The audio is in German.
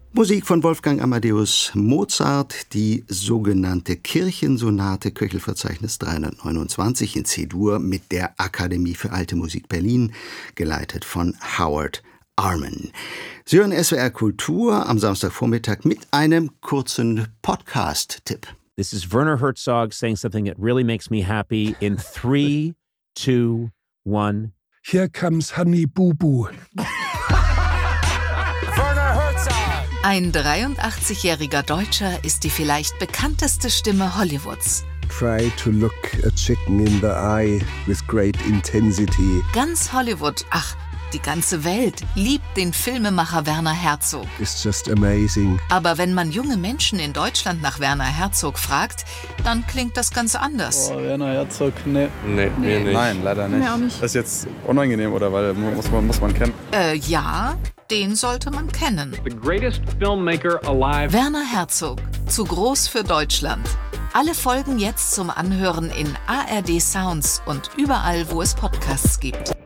Musik von Wolfgang Amadeus Mozart, die sogenannte Kirchensonate, Köchelverzeichnis 329 in C-Dur mit der Akademie für Alte Musik Berlin, geleitet von Howard Arman. Sie hören SWR Kultur am Samstagvormittag mit einem kurzen Podcast-Tipp. This is Werner Herzog saying something that really makes me happy in 3, 2, 1. Here comes Honey Boo Boo. Ein 83-jähriger Deutscher ist die vielleicht bekannteste Stimme Hollywoods. Try to look a chicken in the eye with great intensity. Ganz Hollywood, die ganze Welt liebt den Filmemacher Werner Herzog. It's just amazing. Aber wenn man junge Menschen in Deutschland nach Werner Herzog fragt, dann klingt das ganz anders. Oh, Werner Herzog, nee. Nee, mir nicht. Nein, leider nicht. Mir auch nicht. Das ist jetzt unangenehm, oder? Weil muss man kennen. Ja, den sollte man kennen. The greatest filmmaker alive. Werner Herzog, zu groß für Deutschland. Alle Folgen jetzt zum Anhören in ARD Sounds und überall, wo es Podcasts gibt.